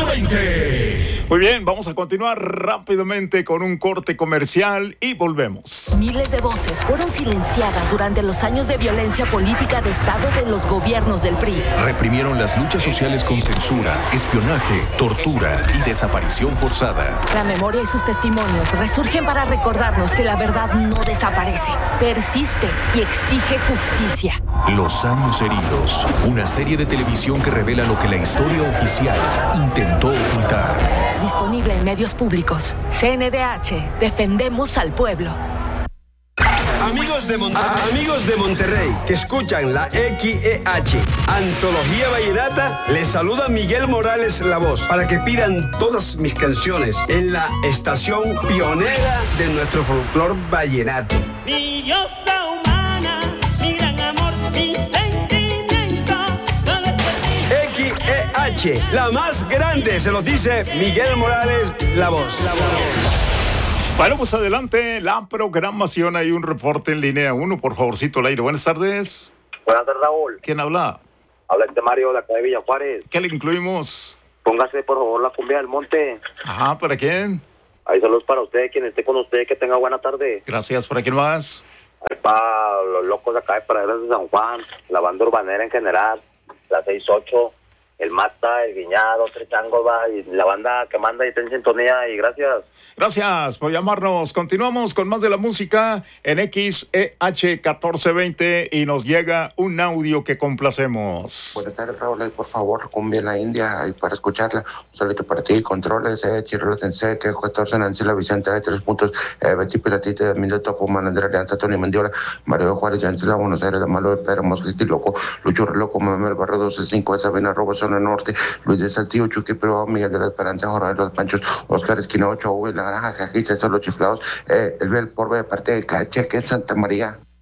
1420. Muy bien, vamos a continuar rápidamente con un corte comercial y volvemos. Miles de voces fueron silenciadas durante los años de violencia política de Estado de los gobiernos del PRI. Reprimieron las luchas sociales con censura, espionaje, tortura y desaparición forzada. La memoria y sus testimonios resurgen para recordarnos que la verdad no desaparece, persiste y exige justicia. Los años heridos, una serie de televisión que revela lo que la historia oficial intentó ocultar. Disponible en medios públicos. CNDH, defendemos al pueblo. Amigos de Monterrey que escuchan la XEH Antología Vallenata, les saluda Miguel Morales La Voz para que pidan todas mis canciones en la estación pionera de nuestro folclor vallenato. Mi diosa humana, mi gran amor, mi sentimiento, no lo termino. XEH, la más grande, se los dice Miguel Morales La Voz. Bueno, pues adelante la programación. Hay un reporte en línea 1, por favorcito, al aire. Buenas tardes. Buenas tardes, Raúl. ¿Quién habla? Habla Mario de acá de Villa Juárez. ¿Qué le incluimos? Póngase, por favor, la cumbia del monte. Ajá, ¿para quién? Ahí saludos para usted, quien esté con usted, que tenga buena tarde. Gracias, ¿para quién más? Ahí para los locos acá de Praderas de San Juan, la banda urbanera en general, la 6-8, el Mata, el Guiñado, Tres Changos, y la banda que manda y está en sintonía, y gracias. Gracias por llamarnos. Continuamos con más de la música en XEH 1420 y nos llega un audio que complacemos. Buenas tardes, Raúl. Por favor, cumbia en la India ahí para escucharla. Un saludo para ti, controles, Chirro Tensei, que 14 Nancila Vicente de 3 puntos, Betty Pilatita, Emilio Topo, Malandra Alianza, Tony Mendiola, Mario Juárez, Yancela, Buenos Aires, de Malo, Pedro Mosquiti, Loco, Lucho Loco, Mamel Barra 12-5, Sabina Robo, Zona Norte, Luis de Saltillo, Chucky Pro, Miguel de la Esperanza, Jorge de los Panchos, Oscar Esquina 8, La Granja, Cajiza, Los Chiflados, el Bel Porbe de parte de Cacheque, Santa María.